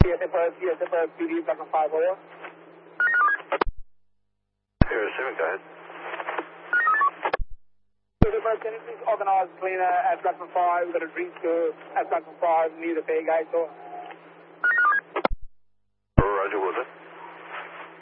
CSFR PD, Blackman 5 over. Here, 7, go ahead. CSFR, can you please organize cleaner at Blackman 5? We've got a drink store at Blackman 5 near the pay gate door. Roger, was it?